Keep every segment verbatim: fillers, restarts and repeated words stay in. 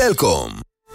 סלקום.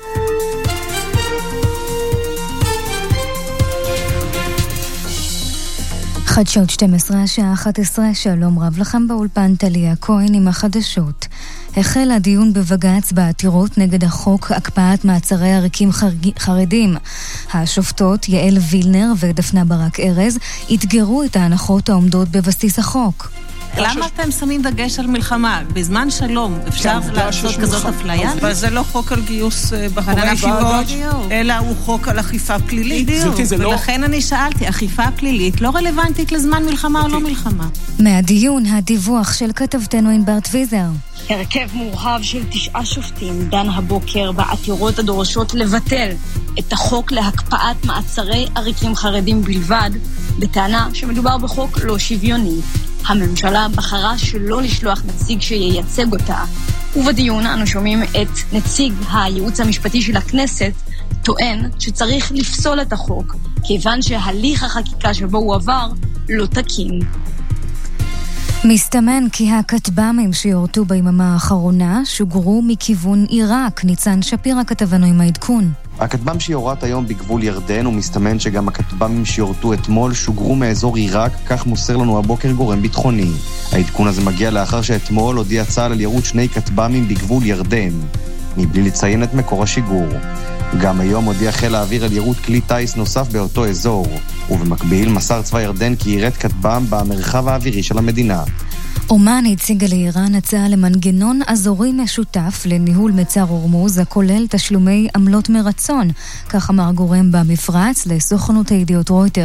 חדשות שתים עשרה, השעה אחת עשרה, שלום רב לכם באולפן, טליה כהן עם החדשות. החל הדיון בבג"ץ בעתירות נגד החוק הקפאת מעצרי עריקים חרדים. השופטות יעל וילנר ודפנה ברק ארז התגרו את ההנחות העומדות בבסיס החוק. למה אתם שמים דגש על מלחמה? בזמן שלום אפשר לעשות כזאת אפליה? אבל זה לא חוק על גיוס בחורי ישיבות, אלא הוא חוק על אכיפה פלילית. ולכן אני שאלתי, אכיפה פלילית לא רלוונטית לזמן מלחמה או לא מלחמה? מהדיון הדיווח של כתבתנו ענבר טוויזר. הרכב מורחב של תשעה שופטים דן הבוקר בעתירות הדורשות לבטל את החוק להקפאת מעצרי עריקים חרדים בלבד, בטענה שמדובר בחוק לא שוויוני. הממשלה בחרה שלא לשלוח נציג שייצג אותה, ובדיון אנו שומעים את נציג הייעוץ המשפטי של הכנסת טוען שצריך לפסול את החוק, כיוון שהליך החקיקה שבו הוא עבר לא תקין. מסתמן כי הכטב"מים שיורטו ביממה האחרונה שוגרו מכיוון עיראק. ניצן שפירא כתבנו עם העדכון. הכטב"ם שיורט היום בגבול ירדן, ומסתמן שגם הכטב"מים שיורטו אתמול שוגרו מאזור עיראק, כך מוסר לנו הבוקר גורם ביטחוני. העדכון הזה מגיע לאחר שאתמול הודיע צה"ל על יירוט שני כטב"מים בגבול ירדן, מבלי לציין את מקור השיגור. גם היום הודיע חיל האוויר על יירוט כלי טייס נוסף באותו אזור, ובמקביל מסר צבא ירדן כי יירט כטב"ם במרחב האווירי של המדינה. אומן הציגה לאיראן הצעה למנגנון אזורי משותף לניהול מצר הורמוז הכולל תשלומי עמלות מרצון, כך אמר גורם במפרץ לסוכנות הידיעות רויטרס.